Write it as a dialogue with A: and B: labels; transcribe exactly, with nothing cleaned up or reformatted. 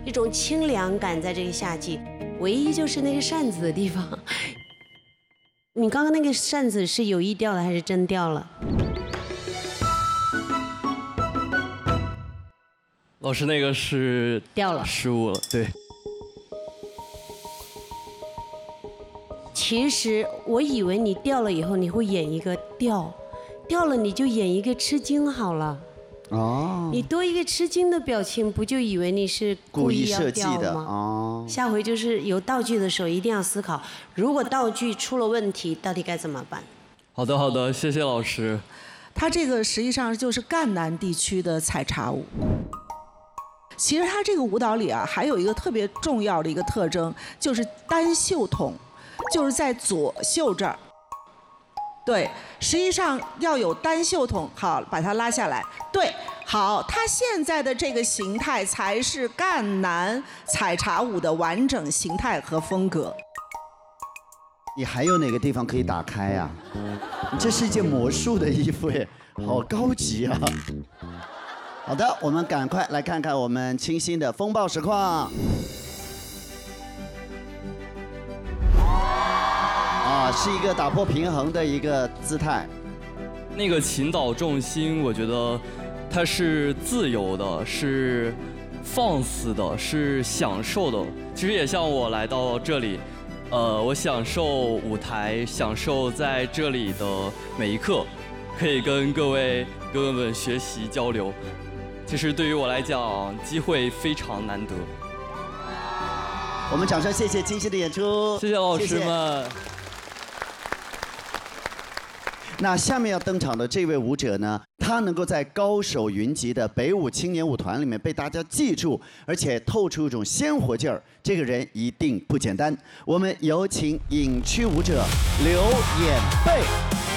A: 一种清凉感在这个夏季。唯一就是那个扇子的地方，你刚刚那个扇子是有意掉的还是真掉了？
B: 老师，那个是
A: 掉了，
B: 失误了，对。
A: 其实我以为你掉了以后你会演一个掉，掉了你就演一个吃惊好了。哦，你多一个吃惊的表情，不就以为你是故意要掉吗？哦，下回就是有道具的时候一定要思考，如果道具出了问题，到底该怎么办？
B: 好的，好的，谢谢老师。
C: 它这个实际上就是赣南地区的采茶舞。其实它这个舞蹈里啊，还有一个特别重要的一个特征，就是单袖筒，就是在左袖这儿。对，实际上要有单袖筒，好，把它拉下来。对，好，它现在的这个形态才是赣南采茶舞的完整形态和风格。
D: 你还有哪个地方可以打开呀？这是一件魔术的衣服耶，好高级啊！好的，我们赶快来看看我们清新的风暴实况。啊，是一个打破平衡的一个姿态。
B: 那个倾倒重心，我觉得它是自由的，是放肆的，是享受的。其实也像我来到这里，呃，我享受舞台，享受在这里的每一刻，可以跟各位哥哥们学习交流。其实对于我来讲，机会非常难得。
D: 我们掌声谢谢清新的演出，
B: 谢谢老师们。谢谢。
D: 那下面要登场的这位舞者呢，他能够在高手云集的北舞青年舞团里面被大家记住，而且透出一种鲜活劲儿，这个人一定不简单。我们有请影区舞者刘演贝。